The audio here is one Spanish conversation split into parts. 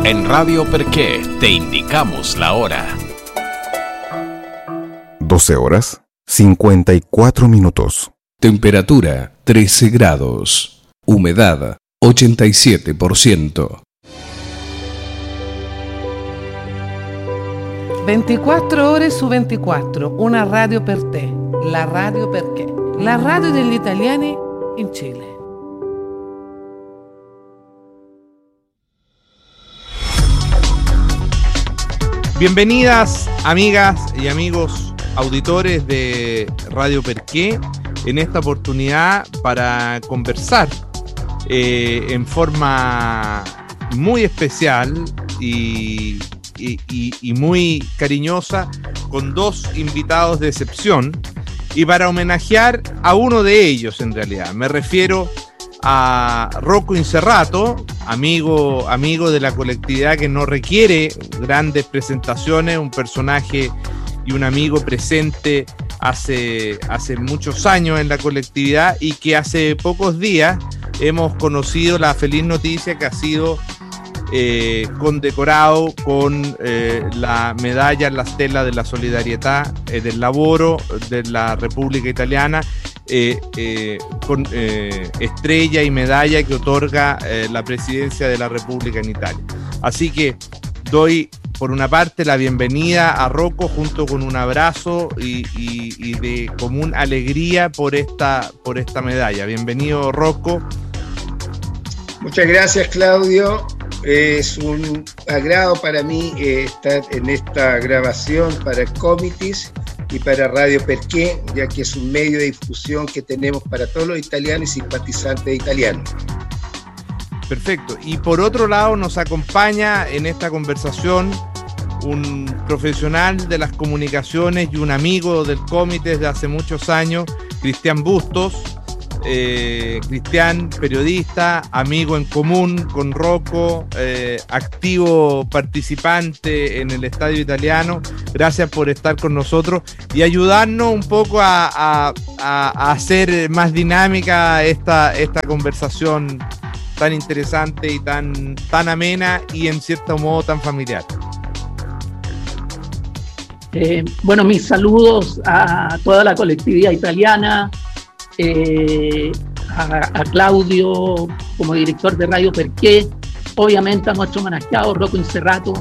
En Radio Perqué te indicamos la hora. 12 horas, 54 minutos. Temperatura 13 grados. Humedad 87%. 24 ore su 24, una radio per te, la Radio Perché, la radio degli italiani in Cile. Bienvenidas, amigas y amigos auditores de Radio Perqué, en esta oportunidad para conversar en forma muy especial y muy cariñosa con dos invitados de excepción, y para homenajear a uno de ellos. En realidad me refiero a Rocco Incerrato, amigo de la colectividad, que no requiere grandes presentaciones, un personaje y un amigo presente hace muchos años en la colectividad, y que hace pocos días hemos conocido la feliz noticia que ha sido condecorado con la medalla en la Stella de la Solidarietà del Lavoro de la República Italiana, con estrella y medalla que otorga la presidencia de la República en Italia. Así que doy por una parte la bienvenida a Rocco, junto con un abrazo y de común alegría por esta medalla. Bienvenido, Rocco. Muchas gracias, Claudio. Es un agrado para mí estar en esta grabación para Comitis y para Radio Perqué, ya que es un medio de difusión que tenemos para todos los italianos y simpatizantes italianos. Perfecto. Y por otro lado nos acompaña en esta conversación un profesional de las comunicaciones y un amigo del Comité desde hace muchos años, Cristian Bustos. Cristian, periodista, amigo en común con Rocco, activo participante en el Estadio Italiano. Gracias por estar con nosotros y ayudarnos un poco a hacer más dinámica esta conversación tan interesante y tan amena y en cierto modo tan familiar. Bueno, mis saludos a toda la colectividad italiana, a Claudio como director de Radio Perqué, obviamente a nuestro homenajeado Rocco Incerrato.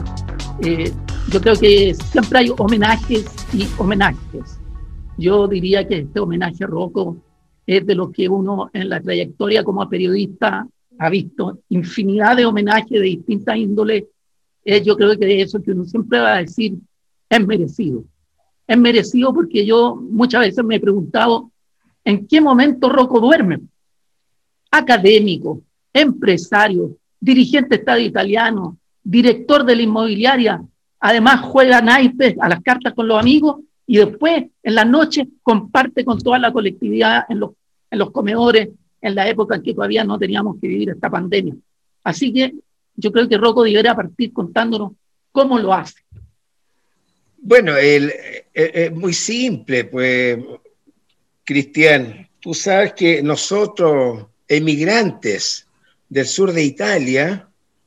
Yo creo que siempre hay homenajes y homenajes. Yo diría que este homenaje a Rocco es de lo que uno en la trayectoria como periodista ha visto infinidad de homenajes de distintas índoles. Yo creo que eso que uno siempre va a decir es merecido. Es merecido porque yo muchas veces me he preguntado ¿en qué momento Rocco duerme? Académico, empresario, dirigente de Estadio Italiano, director de la inmobiliaria, además juega naipes a las cartas con los amigos y después en la noche comparte con toda la colectividad en los comedores, en la época en que todavía no teníamos que vivir esta pandemia. Así que yo creo que Rocco debería partir contándonos cómo lo hace. Bueno, es muy simple, pues, Cristian. Tú sabes que nosotros, emigrantes del sur de Italia,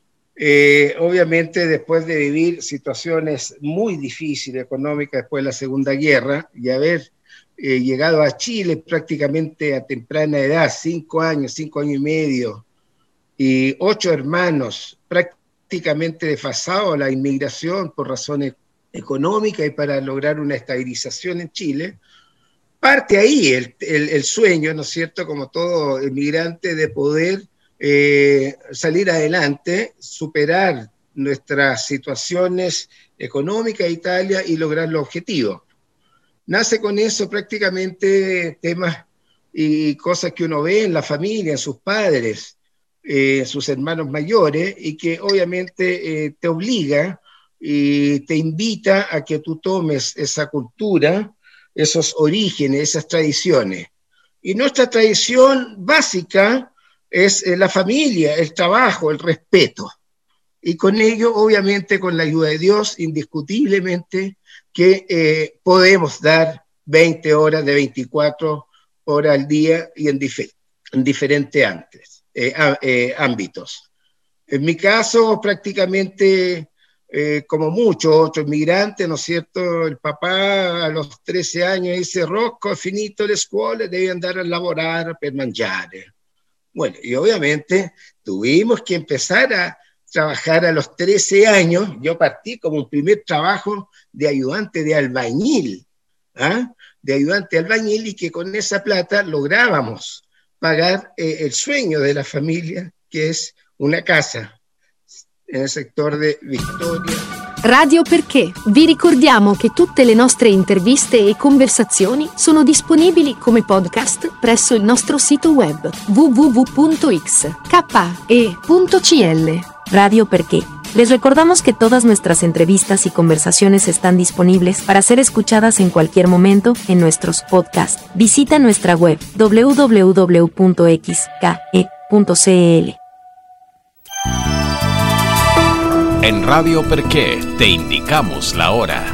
obviamente después de vivir situaciones muy difíciles económicas después de la Segunda Guerra y haber llegado a Chile prácticamente a temprana edad, 5 años y medio, y 8 hermanos prácticamente desfasados a la inmigración por razones económicas y para lograr una estabilización en Chile, parte ahí el sueño, ¿no es cierto?, como todo inmigrante, de poder salir adelante, superar nuestras situaciones económicas de Italia y lograr los objetivos. Nace con eso prácticamente temas y cosas que uno ve en la familia, en sus padres, sus hermanos mayores, y que obviamente te obliga y te invita a que tú tomes esa cultura, esos orígenes, esas tradiciones. Y nuestra tradición básica es la familia, el trabajo, el respeto. Y con ello, obviamente, con la ayuda de Dios, indiscutiblemente, que podemos dar 20 horas de 24 horas al día y en diferentes ámbitos. En mi caso, prácticamente, como muchos otros migrantes, ¿no es cierto? El papà a los 13 años dice: Rocco, ha finito le scuole, devi andare a lavorare per mangiare. Bueno, y obviamente tuvimos que empezar a trabajar a los 13 años. Yo partí como un primer trabajo de ayudante de albañil, de ayudante de albañil, y que con esa plata lográbamos pagar el sueño de la familia, che è una casa nel settore di Vittoria. Radio Perché. Vi ricordiamo che tutte le nostre interviste e conversazioni sono disponibili come podcast presso il nostro sito web www.xke.cl. Radio Perché. Les recordamos que todas nuestras entrevistas y conversaciones están disponibles para ser escuchadas en cualquier momento en nuestros podcasts. Visita nuestra web www.xke.cl. En Radio Perché te indicamos la hora.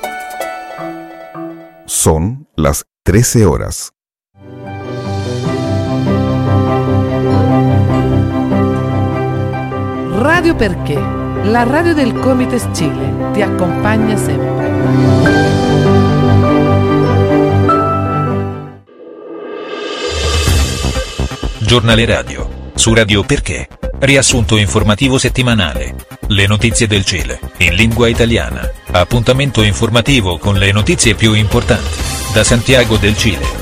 Son las 13 horas. Radio Perché, la radio del Comites Chile, ti accompagna sempre. Giornale radio, su Radio Perché, riassunto informativo settimanale, le notizie del Cile, in lingua italiana, appuntamento informativo con le notizie più importanti, da Santiago del Cile.